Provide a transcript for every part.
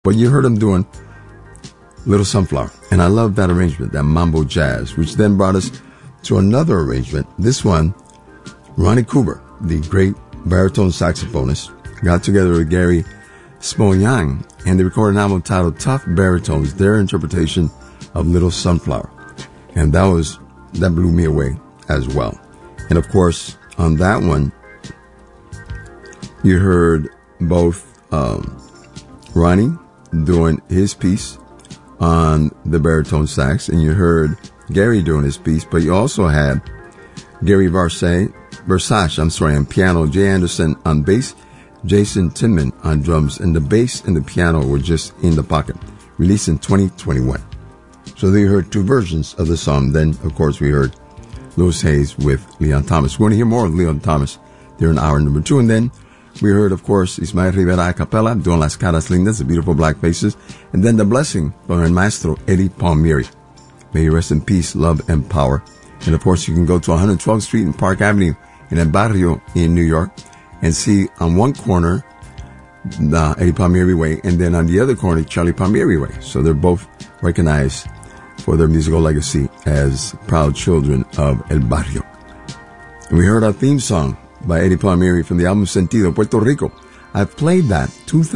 But you heard him doing Little Sunflower. And I love that arrangement, that mambo jazz, which then brought us to another arrangement. This one, Ronnie Cooper, the great baritone saxophonist, got together with Gary Small-Young, and they recorded an album titled Tough Baritones, their interpretation of Little Sunflower. And that blew me away as well. And of course, on that one, you heard both Ronnie doing his piece on the baritone sax, and you heard Gary doing his piece, but you also had Gary Versace on piano, Jay Anderson on bass, Jason Tinman on drums, and the bass and the piano were just in the pocket. Released in 2021. So there you heard two versions of the song. Then, of course, we heard Louis Hayes with Leon Thomas. We're going to hear more of Leon Thomas during hour number 2. And then we heard, of course, Ismael Rivera a cappella doing Las Caras Lindas, the beautiful black faces. And then The Blessing from El Maestro Eddie Palmieri. May you rest in peace, love, and power. And, of course, you can go to 112th Street and Park Avenue in El Barrio in New York and see on one corner the Eddie Palmieri Way, and then on the other corner, Charlie Palmieri Way. So they're both recognized for their musical legacy as proud children of El Barrio. And we heard our theme song by Eddie Palmieri from the album Sentido, Puerto Rico. I've played that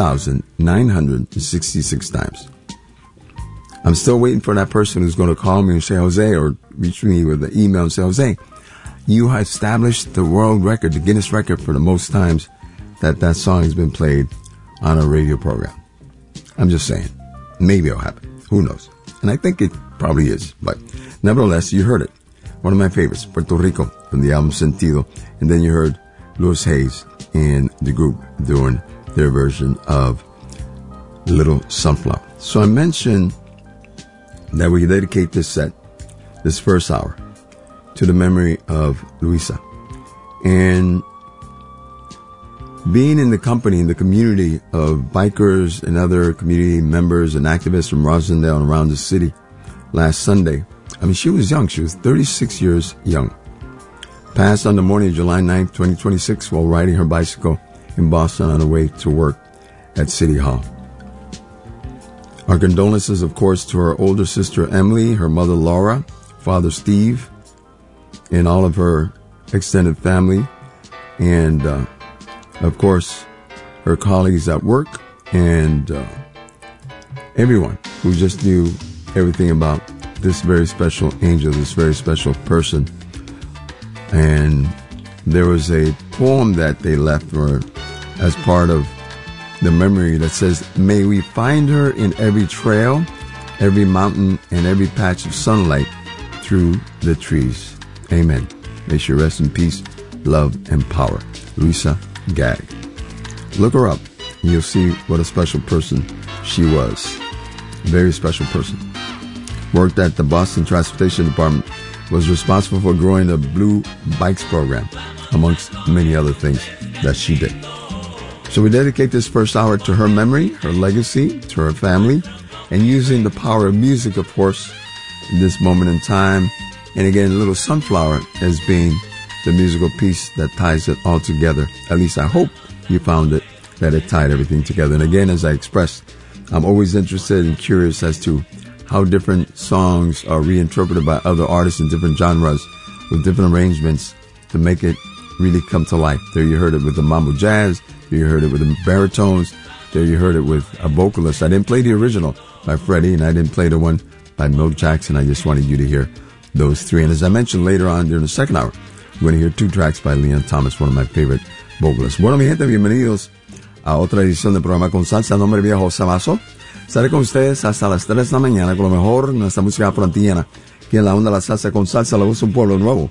2,966 times. I'm still waiting for that person who's going to call me and say, Jose, or reach me with an email and say, Jose, you have established the world record, the Guinness record for the most times that song has been played on a radio program. I'm just saying. Maybe it'll happen. Who knows? And I think it probably is. But nevertheless, you heard it. One of my favorites, Puerto Rico, from the album Sentido. And then you heard Louis Hayes and the group doing their version of Little Sunflower. So I mentioned that we dedicate this set, this first hour, to the memory of Luisa. And being in the company, in the community of bikers and other community members and activists from Rosendale and around the city last Sunday, I mean, she was young. She was 36 years young. Passed on the morning of July 9th, 2026, while riding her bicycle in Boston on her way to work at City Hall. Our condolences, of course, to her older sister Emily, her mother Laura, father Steve, and all of her extended family, and of course, her colleagues at work, and everyone who just knew everything about this very special angel, this very special person. And there was a poem that they left for as part of the memory that says, may we find her in every trail, every mountain, and every patch of sunlight through the trees. Amen. May she rest in peace, love, and power. Luisa Gag. Look her up, and you'll see what a special person she was. A very special person. Worked at the Boston Transportation Department, was responsible for growing the Blue Bikes program, amongst many other things that she did. So we dedicate this first hour to her memory, her legacy, to her family, and using the power of music, of course, in this moment in time. And again, Little Sunflower as being the musical piece that ties it all together. At least I hope you found it, that it tied everything together. And again, as I expressed, I'm always interested and curious as to how different songs are reinterpreted by other artists in different genres with different arrangements to make it really come to life. There you heard it with the mambo jazz. There you heard it with the baritones. There you heard it with a vocalist. I didn't play the original by Freddie, and I didn't play the one by Milt Jackson. I just wanted you to hear those three. And as I mentioned later on during the second hour, we're going to hear two tracks by Leon Thomas, one of my favorite vocalists. Bueno, mi gente, bienvenidos a otra edición del programa Con Salsa. Nombre mío José Vaso. Estaré con ustedes hasta las 3 de la mañana con lo mejor de nuestra música frontiana. Aquí en la onda de la salsa con salsa, la voz de un pueblo nuevo.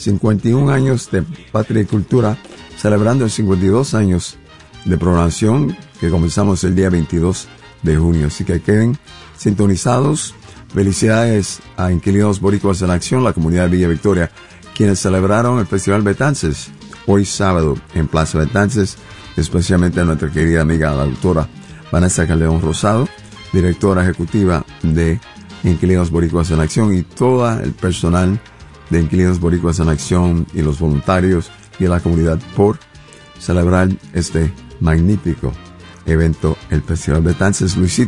51 años de patria y cultura, celebrando 52 años de programación que comenzamos el día 22 de junio. Así que queden sintonizados. Felicidades a Inquilinos Boricuas en Acción, la comunidad de Villa Victoria, quienes celebraron el Festival Betances hoy sábado en Plaza Betances, especialmente a nuestra querida amiga, la doctora Vanessa Caldeón Rosado, directora ejecutiva de Inquilinos Boricuas en Acción, y todo el personal de Inquilinos Boricuas en Acción y los voluntarios y la comunidad por celebrar este magnífico evento, el Festival Betances. Luisito